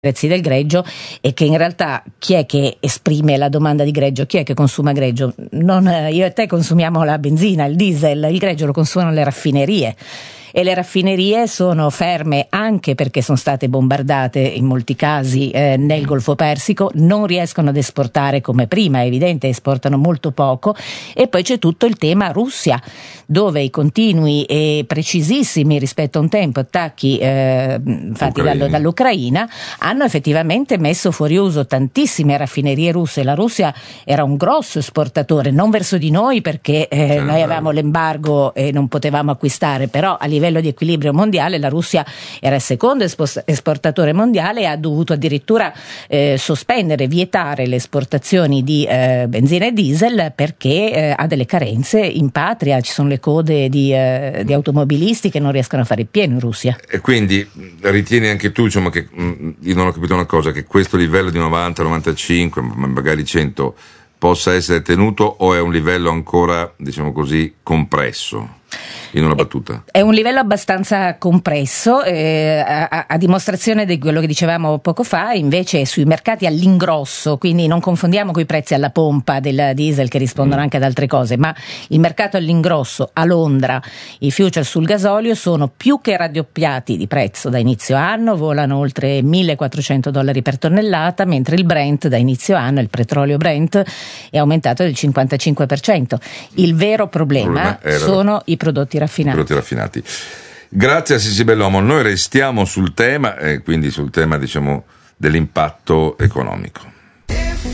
prezzi del greggio, e che in realtà chi è che esprime la domanda di greggio? Chi è che consuma greggio? Non io e te consumiamo la benzina, il diesel, il greggio lo consumano le raffinerie. E le raffinerie sono ferme anche perché sono state bombardate in molti casi nel Golfo Persico, non riescono ad esportare come prima, è evidente, esportano molto poco. E poi c'è tutto il tema Russia, dove i continui e precisissimi rispetto a un tempo attacchi fatti dall'Ucraina hanno effettivamente messo fuori uso tantissime raffinerie russe. La Russia era un grosso esportatore, non verso di noi perché noi avevamo l'embargo e non potevamo acquistare, però a livello di equilibrio mondiale la Russia era il secondo esportatore mondiale e ha dovuto addirittura sospendere, vietare le esportazioni di benzina e diesel perché ha delle carenze in patria. Ci sono le code di automobilisti che non riescono a fare il pieno in Russia. E quindi ritieni anche tu, diciamo, che io non ho capito una cosa, che questo livello di 90, 95, magari 100 possa essere tenuto, o è un livello ancora, diciamo così, compresso? In una battuta. È un livello abbastanza compresso, a dimostrazione di quello che dicevamo poco fa. Invece sui mercati all'ingrosso, quindi non confondiamo coi prezzi alla pompa del diesel che rispondono anche ad altre cose, ma il mercato all'ingrosso a Londra, i futures sul gasolio sono più che raddoppiati di prezzo da inizio anno, volano oltre $1.400 per tonnellata, mentre il Brent da inizio anno, il petrolio Brent, è aumentato del 55%. Il vero problema sono i prodotti raffinati. Grazie a Sissi Bellomo. Noi restiamo sul tema, quindi sul tema, diciamo, dell'impatto economico.